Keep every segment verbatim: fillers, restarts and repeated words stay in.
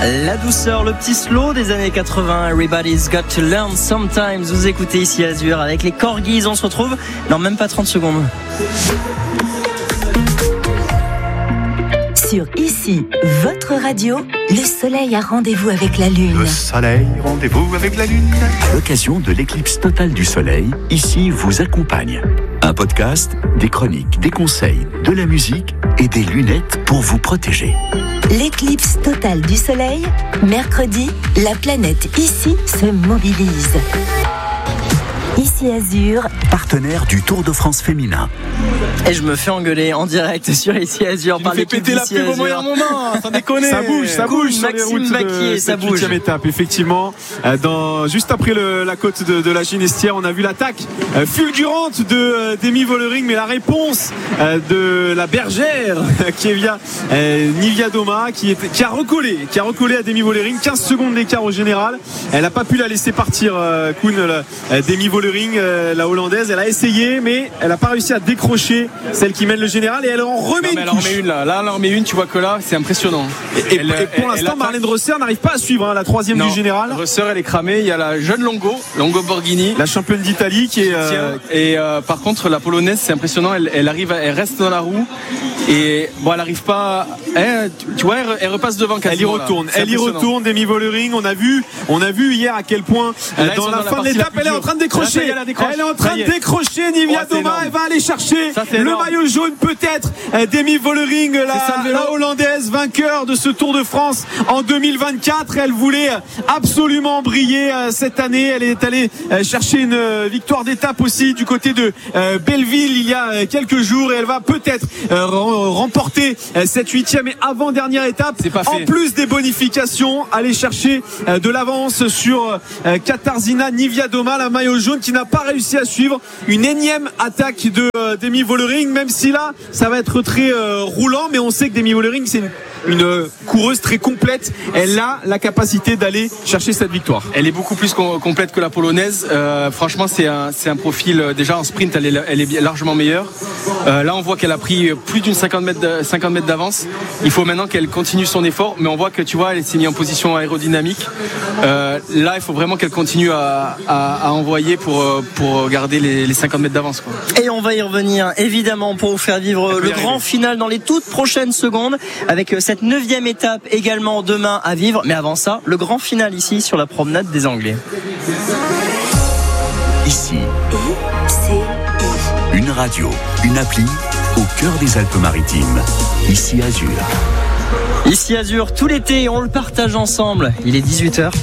La douceur, le petit slow des années quatre-vingts, Everybody's Got to Learn Sometimes. Vous écoutez ici Azur avec les Corgis. On se retrouve dans même pas trente secondes. Sur Ici, votre radio, le soleil a rendez-vous avec la lune. Le soleil, rendez-vous avec la lune. À l'occasion de l'éclipse totale du soleil, Ici vous accompagne. Un podcast, des chroniques, des conseils, de la musique et des lunettes pour vous protéger. L'éclipse totale du soleil, mercredi, la planète Ici se mobilise. Ici Azur, partenaire du Tour de France féminin. Et je me fais engueuler en direct sur Ici Azur par l'équipe péter la d'Ici pub au Azur. meilleur moment, sans déconner. Ça bouge, ça Cool, bouge sur les Maxime routes Baquier, de ça cette bouge. huitième étape, effectivement. Euh, Dans, juste après le, la côte de, de la Ginestière, on a vu l'attaque euh, fulgurante de euh, Demi Vollering, mais la réponse euh, de la bergère qui est via euh, Niewiadoma, qui, est, qui a recollé, qui a recollé à Demi Vollering, quinze secondes d'écart au général. Elle n'a pas pu la laisser partir, euh, Koen, la, euh, Demi Vollering, euh, la hollandaise. Elle a essayé, mais elle n'a pas réussi à décrocher celle qui mène le général, et elle en remet Non, mais une elle en couche. remet une là. Là, elle en remet une. Tu vois que là, c'est impressionnant. Et, et- Elle- et pour elle- l'instant, elle Marlène attaque. Rosser n'arrive pas à suivre, hein, la troisième Non, du général. Rosser, elle est cramée. Il y a la jeune Longo, Longo Borghini. La championne d'Italie qui est. euh, Tiens, et euh, par contre, la polonaise, c'est impressionnant. Elle, elle arrive, à- elle reste dans la roue. Et bon, elle arrive pas. hein, tu, tu vois, elle, elle repasse devant. Elle y quasiment, là. retourne, C'est elle y impressionnant. retourne, Demi Vollering. On a vu, on a vu hier à quel point euh, Là, ils dans sont la dans la fin de partie l'étape, la plus elle est en dure. train de Là, ça décrocher. y est, elle décroche. Elle est en train Ça y de est. décrocher. Nivia Oh, c'est Doma, énorme. elle va aller chercher Ça, c'est le énorme. maillot jaune, peut-être. euh, Demi Vollering, C'est ça, la, le vélo. la hollandaise, vainqueur de ce Tour de France en deux mille vingt-quatre. Elle voulait absolument briller euh, cette année. Elle est allée euh, chercher une euh, victoire d'étape aussi du côté de euh, Belleville il y a euh, quelques jours, et elle va peut-être euh, rem- remporter euh, cette huitième et avant-dernière étape. C'est pas fait. En plus des bonifications, aller chercher euh, de l'avance sur euh, Katarzyna Niewiadoma, la maillot jaune, qui n'a pas réussi à suivre une énième attaque de euh, Demi Vollering, même si là ça va être très euh, roulant, mais on sait que Demi Vollering, c'est une, une euh, coureuse très complète. Elle a la capacité d'aller chercher cette victoire. Elle est beaucoup plus com- complète que la polonaise. Euh, franchement, c'est un, c'est un profil. euh, Déjà en sprint, elle est, elle est bien- largement meilleure. Euh, là, on voit qu'elle a pris plus d'une cinquante mètres, de- cinquante mètres d'avance. Il faut maintenant qu'elle continue son effort, mais on voit que tu vois, elle s'est mise en position aérodynamique. Euh, là, il faut vraiment qu'elle continue à, à, à envoyer pour, euh, pour garder les, les cinquante mètres d'avance, quoi. Et on va y revenir évidemment pour vous faire vivre Elle peut le y grand arriver. final dans les toutes prochaines secondes, avec euh, cette neuvième étape également demain à vivre. Mais avant ça, le grand final ici sur la promenade des Anglais. Ici, c'est une radio, une appli au cœur des Alpes-Maritimes. Ici Azur. Ici Azur, tout l'été, on le partage ensemble. Il est dix-huit heures.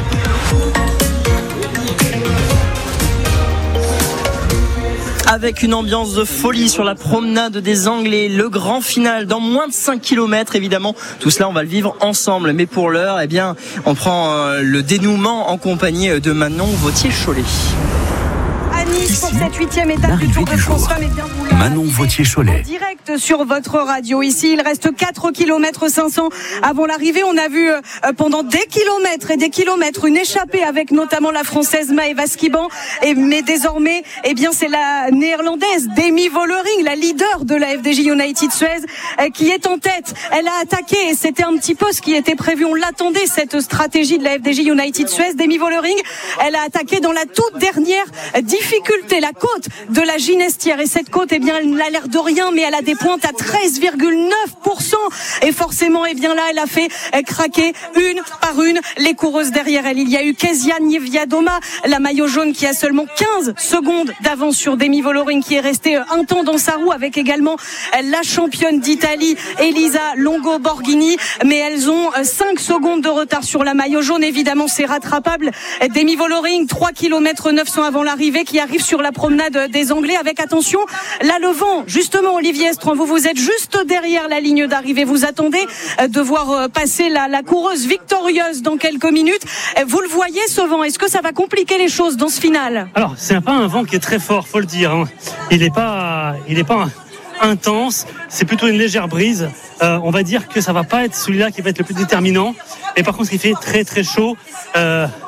Avec une ambiance de folie sur la promenade des Anglais, le grand final dans moins de cinq kilomètres évidemment. Tout cela on va le vivre ensemble, mais pour l'heure, eh bien, on prend euh, le dénouement en compagnie de Manon Vauthier-Cholet. À Nice pour Ici, cette huitième étape du l'arrivée Tour de du France jour. Femmes. Et bien vous la Manon vivez Vauthier-Cholet. en direct sur votre radio. Ici, il reste quatre kilomètres cinq cents avant l'arrivée. On a vu euh, pendant des kilomètres et des kilomètres une échappée avec notamment la Française Maëva Skiban. Et, mais désormais, eh bien, c'est la Néerlandaise Demi Vollering, la leader de la F D J United Suez, euh, qui est en tête. Elle a attaqué et c'était un petit peu ce qui était prévu. On l'attendait, cette stratégie de la F D J United Suez. Demi Vollering, elle a attaqué dans la toute dernière difficulté, la côte de la Ginestière. Et cette côte, eh bien, elle n'a l'air de rien, mais elle a des pointes à treize virgule neuf pour cent. Et forcément, eh bien là, elle a fait craquer une par une les coureuses derrière elle. Il y a eu Kezia Niewiadoma, la maillot jaune, qui a seulement quinze secondes d'avance sur Demi Vollering, qui est restée un temps dans sa roue, avec également la championne d'Italie, Elisa Longo Borghini. Mais elles ont cinq secondes de retard sur la maillot jaune. Évidemment, c'est rattrapable. Demi Vollering, trois kilomètres neuf cents avant l'arrivée, qui arrive sur la promenade des Anglais, avec, attention, là le vent. Justement, Olivier Estran, vous vous êtes juste derrière la ligne d'arrivée. Vous attendez de voir passer la, la coureuse victorieuse dans quelques minutes. Vous le voyez, ce vent, est-ce que ça va compliquer les choses dans ce final? Alors, c'est pas un vent qui est très fort, faut le dire, hein. Il n'est pas, il est pas intense. C'est plutôt une légère brise. Euh, on va dire que ça va pas être celui-là qui va être le plus déterminant. Et par contre, il fait très très chaud. Euh,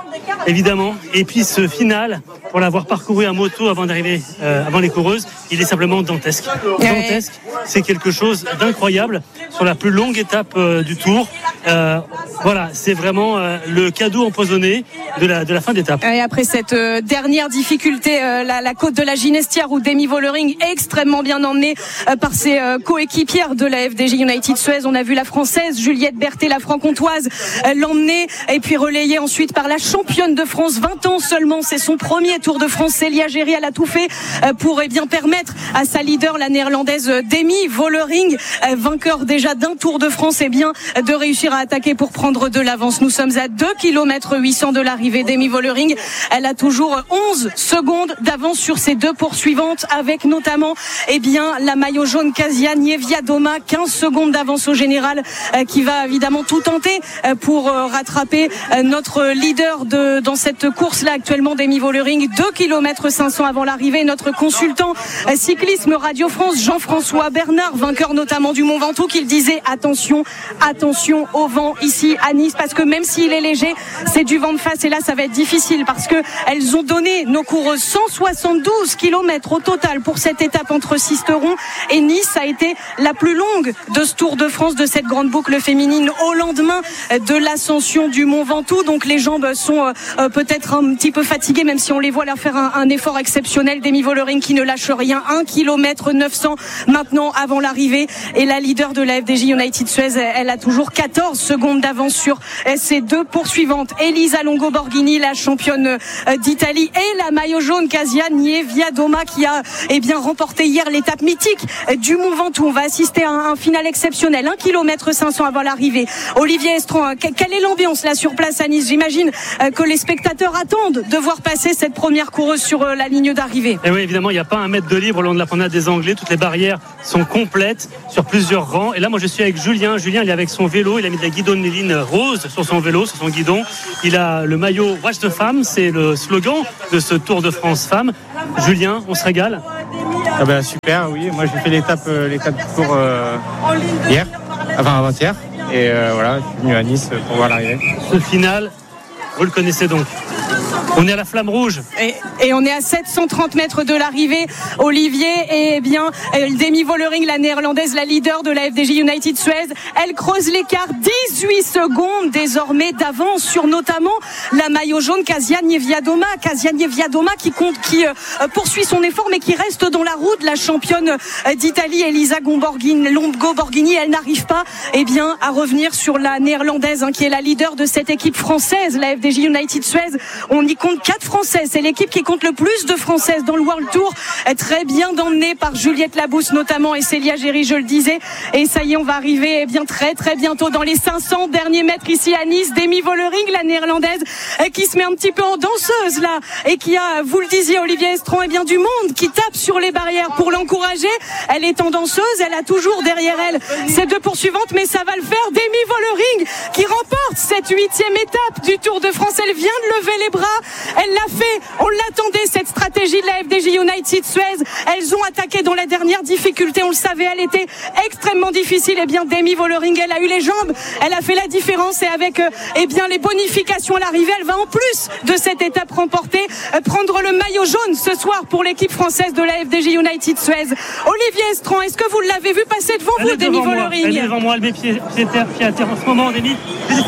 évidemment. Et puis ce final, pour l'avoir parcouru à moto avant d'arriver, euh, avant les coureuses, il est simplement dantesque. Dantesque, c'est quelque chose d'incroyable sur la plus longue étape euh, du Tour. Euh, voilà, c'est vraiment euh, le cadeau empoisonné de la, de la fin d'étape. Et après cette euh, dernière difficulté, euh, la, la côte de la Ginestière où Demi Vollering est extrêmement bien emmenée euh, par ses euh, coéquipières de la F D J United Suez. On a vu la Française Juliette Berthet, la franc-comtoise, euh, l'emmener et puis relayée ensuite par la championne de France, vingt ans seulement. C'est son premier Tour de France. Célia Géry, elle a tout fait euh, pour eh bien permettre à sa leader, la néerlandaise Demi Vollering, euh, vainqueur déjà d'un Tour de France, eh bien de réussir à attaquer pour prendre de l'avance. Nous sommes à deux kilomètres huit cents de l'arrivée. Demi Vollering, elle a toujours onze secondes d'avance sur ses deux poursuivantes, avec notamment eh bien la maillot jaune Kasia Niewiadoma, quinze secondes d'avance au général, euh, qui va évidemment tout tenter euh, pour euh, rattraper euh, notre leader de, dans cette course-là actuellement, Demi Vollering. deux kilomètres cinq cents avant l'arrivée. Notre consultant euh, cyclisme Radio France, Jean-François Bernard, vainqueur notamment du Mont Ventoux, qu'il disait attention, attention au vent ici à Nice, parce que même s'il est léger, c'est du vent de face, et là ça va être difficile parce que elles ont donné, nos coureuses, cent soixante-douze kilomètres au total pour cette étape entre Sisteron et Nice. A été la plus longue de ce Tour de France, de cette grande boucle féminine, au lendemain de l'ascension du Mont Ventoux. Donc les jambes sont euh, peut-être un petit peu fatiguées, même si on les voit leur faire un, un effort exceptionnel. Demi Vollering qui ne lâche rien, un kilomètre neuf cents maintenant avant l'arrivée, et la leader de la F D J United Suez, elle a toujours quatorze secondes d'avance sur ses deux poursuivantes, Elisa Longo Borghini, la championne d'Italie, et la maillot jaune Kasia Niewiadoma, qui a eh bien remporté hier l'étape mythique du Mont Ventoux. On va assister à un, un final exceptionnel, un kilomètre cinq cents avant l'arrivée. Olivier Estron, quelle est l'ambiance là sur place à Nice? J'imagine que les spectateurs attendent de voir passer cette première coureuse sur la ligne d'arrivée. Et oui, évidemment, il n'y a pas un mètre de libre au long de la promenade des Anglais. Toutes les barrières sont complètes sur plusieurs rangs. Et là, moi, je suis avec Julien. Julien, il est avec son vélo. Il a mis de la guidonneline rose sur son vélo, sur son guidon. Il a le maillot Watch the Femme. C'est le slogan de ce Tour de France Femmes. Julien, on se régale? Ah ben, super, oui. Moi, j'ai fait l'étape, euh, l'étape du Tour euh, hier, enfin avant-hier. Et euh, voilà, je suis venu à Nice pour voir l'arrivée. Ce final, vous le connaissez donc. On est à la Flamme Rouge. Et, et on est à sept cent trente mètres de l'arrivée, Olivier. Et bien, Demi Vollering, la néerlandaise, la leader de la F D J United Suez, elle creuse l'écart. dix-huit secondes désormais d'avance sur notamment la maillot jaune Kasia Niewiadoma. Kasia Niewiadoma qui compte, qui euh, poursuit son effort, mais qui reste dans la route. La championne euh, d'Italie, Elisa Longo Borghini, elle n'arrive pas eh bien, à revenir sur la néerlandaise, hein, qui est la leader de cette équipe française, la F D J United Suez. On y compte quatre Françaises. C'est l'équipe qui compte le plus de Françaises dans le World Tour. Très bien emmenée par Juliette Labousse notamment, et Célia Géry, je le disais. Et ça y est, on va arriver eh bien très très bientôt dans les cinq cents derniers mètres ici à Nice. Demi Vollering, la néerlandaise, qui se met un petit peu en danseuse là, et qui a, vous le disiez Olivier Estron, eh bien du monde qui tape sur les barrières pour l'encourager. Elle est en danseuse, elle a toujours derrière elle ses deux poursuivantes, mais ça va le faire. Demi Vollering qui remporte cette huitième étape du Tour de France. Elle vient de lever les bras. Elle l'a fait, on l'attendait, cette stratégie de la F D J United Suez. Elles ont attaqué dans la dernière difficulté, on le savait, elle était extrêmement difficile. Eh bien Demi Vollering, elle a eu les jambes, elle a fait la différence, et avec euh, eh bien les bonifications à l'arrivée, elle va en plus de cette étape remportée euh, prendre le maillot jaune ce soir pour l'équipe française de la F D J United Suez. Olivier Estron, est-ce que vous l'avez vu passer devant elle vous, Demi Vollering? Elle est devant moi, elle met pied, pied, terre, pied à terre en ce moment, Demi.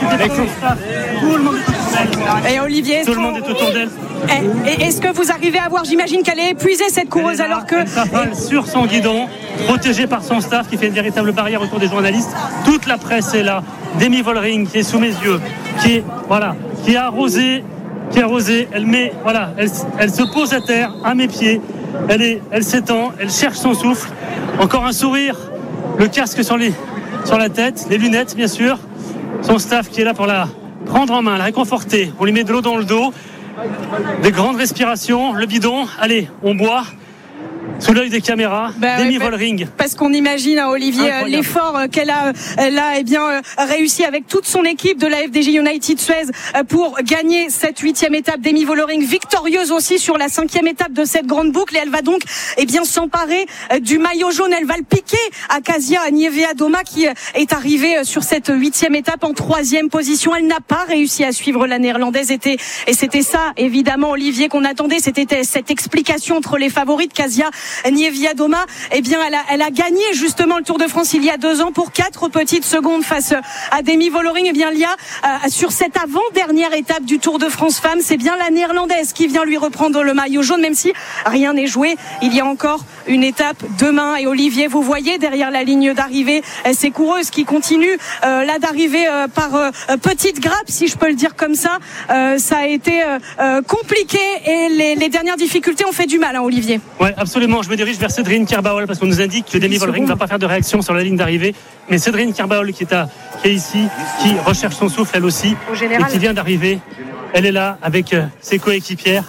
Tout le monde est autour d'elle. Et Olivier Estron, tout le monde est autour d'elle. Et, et est-ce que vous arrivez à voir, j'imagine qu'elle est épuisée cette coureuse, alors que... Elle s'affale sur son guidon, protégée par son staff qui fait une véritable barrière autour des journalistes. Toute la presse est là. Demi Vollering qui est sous mes yeux, qui est, voilà, qui est arrosée, qui est arrosée. Elle met, voilà, elle, elle se pose à terre, à mes pieds. Elle est, elle s'étend, elle cherche son souffle. Encore un sourire, le casque sur les, sur la tête, les lunettes bien sûr. Son staff qui est là pour la prendre en main, la réconforter. On lui met de l'eau dans le dos, des grandes respirations, le bidon. Allez, on boit. Sous l'œil des caméras, bah Demi ouais, Vollering. Parce qu'on imagine, hein, Olivier, Incroyable. l'effort qu'elle a là, eh bien, réussi avec toute son équipe de la F D J United Suez pour gagner cette huitième étape. Demi Vollering victorieuse aussi sur la cinquième étape de cette grande boucle et elle va donc, eh bien, s'emparer du maillot jaune. Elle va le piquer à Kasia Niewiadoma qui est arrivée sur cette huitième étape en troisième position. Elle n'a pas réussi à suivre la néerlandaise et c'était ça, évidemment, Olivier, qu'on attendait. C'était cette explication entre les favorites. Kasia Niewiadoma, eh bien, elle a, elle a gagné justement le Tour de France il y a deux ans pour quatre petites secondes face à Demi Vollering. Eh bien, il y a euh, sur cette avant-dernière étape du Tour de France femmes, c'est bien la néerlandaise qui vient lui reprendre le maillot jaune, même si rien n'est joué. Il y a encore une étape demain. Et Olivier, vous voyez derrière la ligne d'arrivée ces coureuses qui continuent euh, là d'arriver euh, par euh, petite grappe, si je peux le dire comme ça. Euh, ça a été euh, compliqué et les, les dernières difficultés ont fait du mal, hein, Olivier. Ouais, absolument. Je me dirige vers Cédrine Kerbaol parce qu'on nous indique que Demi Vollering ne va pas faire de réaction sur la ligne d'arrivée. Mais Cédrine Kerbaol qui est, à, qui est ici, qui recherche son souffle elle aussi et qui vient d'arriver. Elle est là avec euh, ses coéquipières.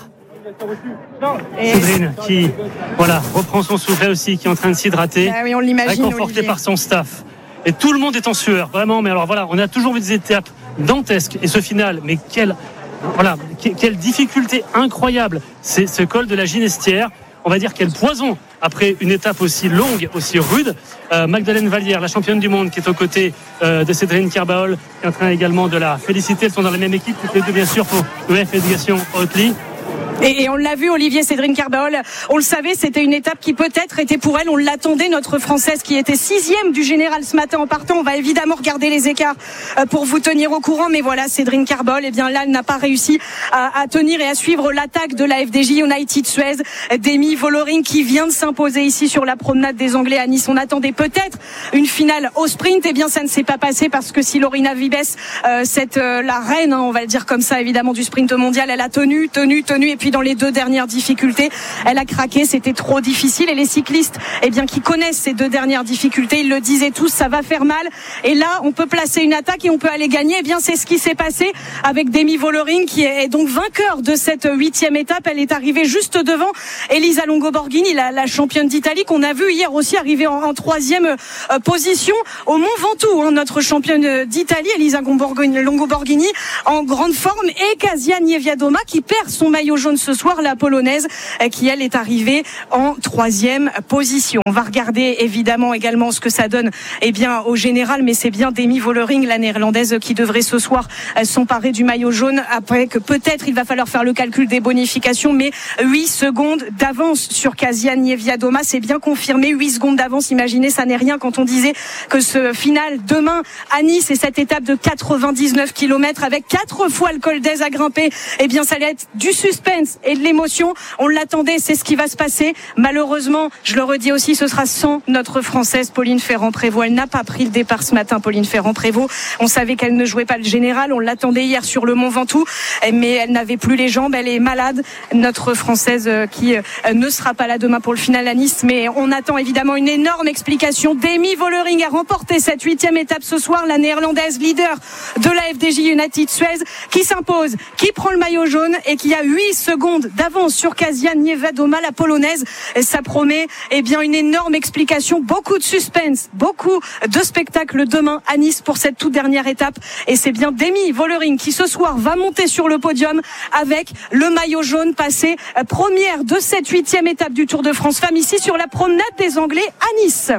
Et Cédrine qui voilà, reprend son souffle elle aussi, qui est en train de s'hydrater, bah oui, on l'imagine, réconfortée Olivier. par son staff. Et tout le monde est en sueur, vraiment. Mais alors voilà, on a toujours vu des étapes dantesques. Et ce final, mais quelle, voilà, quelle difficulté incroyable. C'est ce col de la Ginestière. On va dire quel poison après une étape aussi longue, aussi rude. Euh, Magdalene Vallière, la championne du monde, qui est aux côtés euh, de Cédrine Kerbaol, qui est en train également de la féliciter. Elles sont dans la même équipe, toutes les deux bien sûr pour l'U E F Éducation Hautely. Et, et on l'a vu, Olivier, Cédrine Kerbaol, on le savait, c'était une étape qui peut-être était pour elle, on l'attendait, notre Française qui était sixième du général ce matin en partant. On va évidemment regarder les écarts pour vous tenir au courant, mais voilà, Cédrine Kerbaol, eh bien là, elle n'a pas réussi à, à tenir et à suivre l'attaque de la F D J United Suez. Demi Vollering qui vient de s'imposer ici sur la promenade des Anglais à Nice. On attendait peut-être une finale au sprint, eh bien ça ne s'est pas passé parce que si Lorena Wiebes, euh, cette euh, la reine, hein, on va le dire comme ça, évidemment du sprint mondial, elle a tenu, tenu, tenu, et puis dans les deux dernières difficultés, elle a craqué, c'était trop difficile. Et les cyclistes, eh bien, qui connaissent ces deux dernières difficultés, ils le disaient tous, ça va faire mal. Et là, on peut placer une attaque et on peut aller gagner. Eh bien, c'est ce qui s'est passé avec Demi Vollering, qui est donc vainqueur de cette huitième étape. Elle est arrivée juste devant Elisa Longo-Borghini, la, la championne d'Italie, qu'on a vu hier aussi arriver en, en troisième euh, position au Mont Ventoux, hein, notre championne d'Italie, Elisa Longo-Borghini, en grande forme, et Kasia Niewiadoma, qui perd son maillot jaune ce soir, la polonaise, qui elle est arrivée en troisième position. On va regarder évidemment également ce que ça donne, eh bien, au général, mais c'est bien Demi Vollering, la néerlandaise, qui devrait ce soir s'emparer du maillot jaune, après que peut-être il va falloir faire le calcul des bonifications, mais huit secondes d'avance sur Kasia Niewiadoma, c'est bien confirmé, huit secondes d'avance. Imaginez, ça n'est rien quand on disait que ce final demain à Nice et cette étape de quatre-vingt-dix-neuf kilomètres avec quatre fois le col d'Aise à grimper, eh bien, ça allait être du suspense et de l'émotion. On l'attendait, c'est ce qui va se passer. Malheureusement, je le redis aussi, ce sera sans notre Française Pauline Ferrand-Prévot. Elle n'a pas pris le départ ce matin, Pauline Ferrand-Prévot. On savait qu'elle ne jouait pas le général. On l'attendait hier sur le Mont Ventoux, mais elle n'avait plus les jambes. Elle est malade, notre Française, qui ne sera pas là demain pour le final à Nice. Mais on attend évidemment une énorme explication. Demi Vollering a remporté cette huitième étape ce soir. La néerlandaise leader de la F D J United Suez qui s'impose, qui prend le maillot jaune et qui a huit secondes d'avance sur Kasia Niewiadoma, la polonaise. Et ça promet, eh bien, une énorme explication, beaucoup de suspense, beaucoup de spectacles demain à Nice pour cette toute dernière étape. Et c'est bien Demi Vollering qui ce soir va monter sur le podium avec le maillot jaune, passé première de cette huitième étape du Tour de France Femmes ici sur la promenade des Anglais à Nice.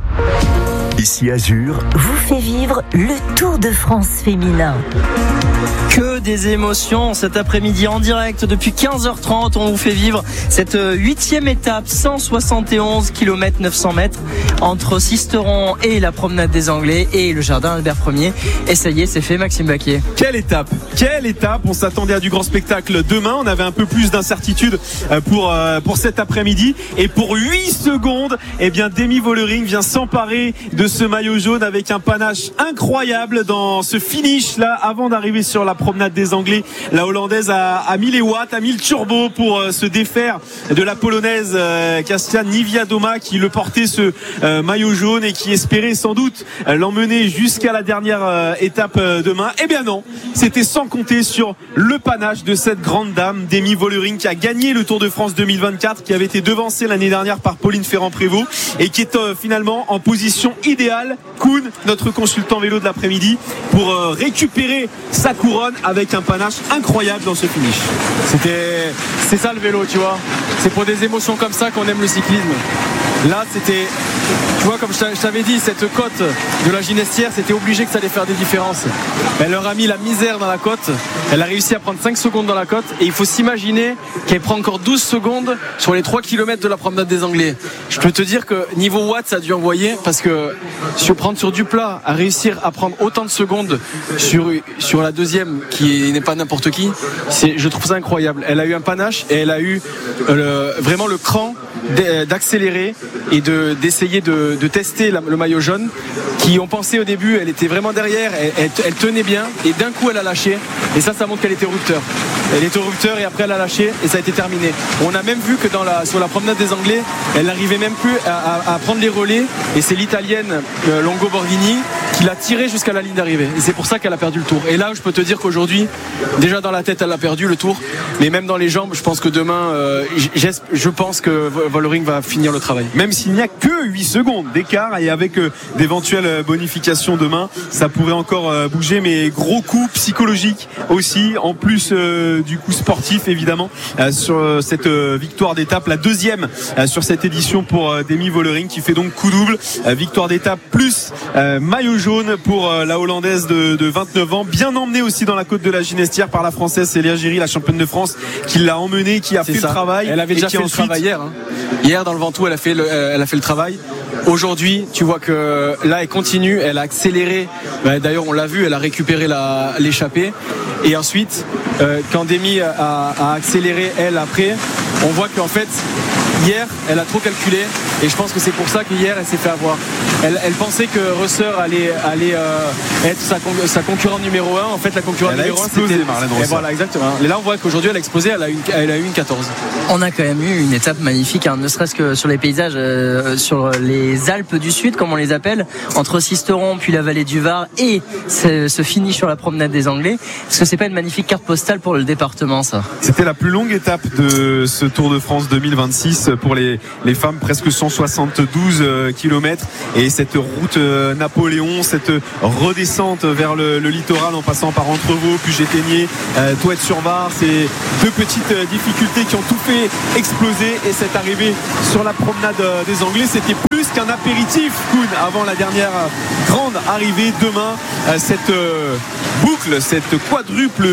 Ici Azur vous fait vivre le Tour de France féminin. Que des émotions cet après-midi en direct depuis quinze heures trente. On vous fait vivre cette huitième étape, cent soixante et onze kilomètres neuf cents mètres entre Sisteron et la promenade des Anglais et le jardin Albert Ier. Et ça y est, c'est fait, Maxime Baquier. Quelle étape, quelle étape. On s'attendait à du grand spectacle demain. On avait un peu plus d'incertitude pour, pour cet après-midi. Et pour huit secondes, eh bien, Demi Vollering vient s'emparer de ce maillot jaune avec un panache incroyable dans ce finish là avant d'arriver sur la promenade des Anglais. La Hollandaise a, a mis les watts, a mis le turbo pour euh, se défaire de la Polonaise euh, Kasia Niewiadoma qui le portait ce euh, maillot jaune et qui espérait sans doute euh, l'emmener jusqu'à la dernière euh, étape euh, demain. Eh bien non, c'était sans compter sur le panache de cette grande dame Demi Vollering qui a gagné le Tour de France deux mille vingt-quatre, qui avait été devancée l'année dernière par Pauline Ferrand-Prévot et qui est euh, finalement en position idéale, Koen, notre consultant vélo de l'après-midi, pour euh, récupérer sa couronne avec un panache incroyable dans ce finish. C'était, c'est ça le vélo, tu vois. C'est pour des émotions comme ça qu'on aime le cyclisme. Là, c'était, tu vois, comme je t'avais dit, cette côte de la Ginestière, c'était obligé que ça allait faire des différences. Elle leur a mis la misère dans la côte. Elle a réussi à prendre cinq secondes dans la côte. Et il faut s'imaginer qu'elle prend encore douze secondes sur les trois kilomètres de la promenade des Anglais. Je peux te dire que niveau watts, ça a dû envoyer parce que sur prendre sur du plat, à réussir à prendre autant de secondes sur, sur la deuxième, qui n'est pas n'importe qui, c'est, je trouve ça incroyable. Elle a eu un panache et elle a eu euh, le, vraiment le cran d'accélérer et de, d'essayer de, de tester la, le maillot jaune, qui ont pensé au début, elle était vraiment derrière, elle, elle, elle tenait bien et d'un coup elle a lâché, et ça ça montre qu'elle était au rupteur. Elle était au rupteur et après elle a lâché et ça a été terminé. On a même vu que dans la, sur la promenade des Anglais, elle n'arrivait même plus à, à, à prendre les relais, et c'est l'italienne euh, Longo Borghini qui l'a tirée jusqu'à la ligne d'arrivée, et c'est pour ça qu'elle a perdu le tour. Et là je peux te dire qu'aujourd'hui, déjà dans la tête elle a perdu le tour, mais même dans les jambes, je pense que demain euh, je pense que Vollering va finir le travail. Même s'il n'y a que huit secondes d'écart, et avec euh, d'éventuelles bonifications demain, ça pourrait encore euh, bouger, mais gros coup psychologique aussi, en plus euh, du coup sportif évidemment, euh, sur euh, cette euh, victoire d'étape, la deuxième euh, sur cette édition pour euh, Demi Vollering, qui fait donc coup double, euh, victoire d'étape plus euh, maillot jaune pour euh, la Hollandaise de, de vingt-neuf ans, bien emmenée aussi dans la côte de la Ginestière par la Française Célia Giry, la championne de France, qui l'a emmenée, qui a C'est fait ça. le travail. Elle avait déjà fait ensuite... le travail hier. Hein. Hier dans le Ventoux, elle a fait le, elle a fait le travail. Aujourd'hui, tu vois que là, elle continue, elle a accéléré. D'ailleurs, on l'a vu, elle a récupéré la, l'échappée. Et ensuite, euh, quand Demi a, a accéléré, elle, après, on voit qu'en fait, hier, elle a trop calculé. Et je pense que c'est pour ça qu'hier, elle s'est fait avoir. Elle, elle pensait que Rösser allait, allait euh, être sa, con- sa concurrente numéro un. En fait, la concurrente elle numéro a un, explosé, c'était Marlène et Rösser. voilà, exactement. Et là, on voit qu'aujourd'hui, elle a explosé. Elle a eu une, elle a eu une quatorze. On a quand même eu une étape magnifique, hein, ne serait-ce que sur les paysages, euh, sur les Alpes du Sud, comme on les appelle, entre Sisteron puis la vallée du Var, et ce, ce finish sur la promenade des Anglais. Est-ce que c'est pas une magnifique carte postale pour le département, ça? C'était la plus longue étape de ce Tour de France deux mille vingt-six pour les, les femmes, presque cent soixante-douze kilomètres, et cette route euh, Napoléon, cette redescente vers le, le littoral en passant par Entrevaux, puis Géthénier, euh, Touette-sur-Var, ces deux petites euh, difficultés qui ont tout fait exploser, et cette arrivée sur la promenade euh, des Anglais, c'était plus qu'un apéritif, Koen, avant la dernière euh, grande arrivée demain, euh, cette euh, boucle, cette quadruple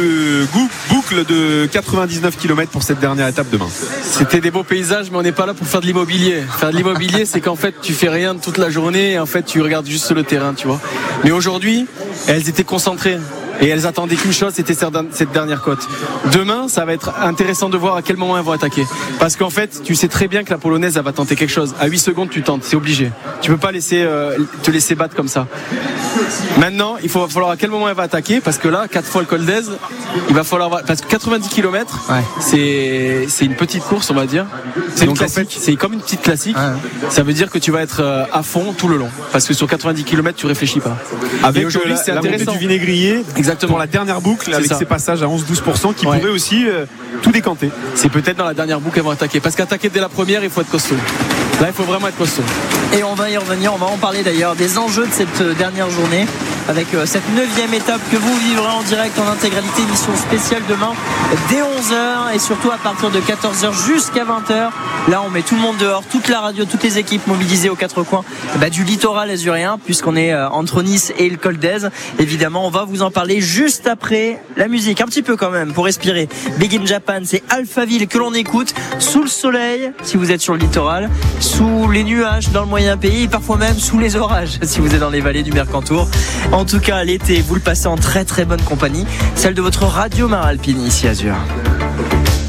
boucle de quatre-vingt-dix-neuf kilomètres pour cette dernière étape demain. C'était des beaux paysages, mais on n'est pas là pour faire de l'immobilier. Faire de l'immobilier, c'est qu'en fait, tu fais rien toute la journée et en fait, tu regardes juste le terrain, tu vois. Mais aujourd'hui, elles étaient concentrées. Et elles attendaient qu'une chose, c'était cette dernière côte. Demain, ça va être intéressant de voir à quel moment elles vont attaquer. Parce qu'en fait, tu sais très bien que la Polonaise, elle va tenter quelque chose. À huit secondes, tu tentes, c'est obligé. Tu peux pas laisser, euh, te laisser battre comme ça. Maintenant, il faut, va falloir à quel moment elle va attaquer, parce que là, quatre fois le col d'Aise, il va falloir, parce que quatre-vingt-dix kilomètres, ouais. c'est, c'est une petite course, on va dire. C'est Donc en fait, c'est comme une petite classique. Ouais. Ça veut dire que tu vas être à fond tout le long. Parce que sur quatre-vingt-dix kilomètres, tu réfléchis pas. Avec aujourd'hui, la, c'est la intéressant. Montée du vinaigrier. Exactement. Pour la dernière boucle, c'est avec ça. Ces passages à onze à douze pour cent qui ouais. pourraient aussi euh, tout décanter. C'est peut-être dans la dernière boucle qu'elles vont attaquer. Parce qu'attaquer dès la première, il faut être costaud. Là, il faut vraiment être costaud. Et on va y revenir, on va en parler d'ailleurs des enjeux de cette dernière journée, avec cette neuvième étape que vous vivrez en direct en intégralité, émission spéciale demain dès onze heures, et surtout à partir de quatorze heures jusqu'à vingt heures. Là, on met tout le monde dehors, toute la radio, toutes les équipes mobilisées aux quatre coins bah, du littoral azuréen, puisqu'on est entre Nice et le Col d'Aise. Évidemment, on va vous en parler juste après la musique, un petit peu quand même, pour respirer. Big in Japan, c'est Alphaville que l'on écoute sous le soleil, si vous êtes sur le littoral, sous les nuages dans le moyen pays, et parfois même sous les orages, si vous êtes dans les vallées du Mercantour. En tout cas, l'été, vous le passez en très très bonne compagnie, celle de votre radio Mare Alpine ici Azur.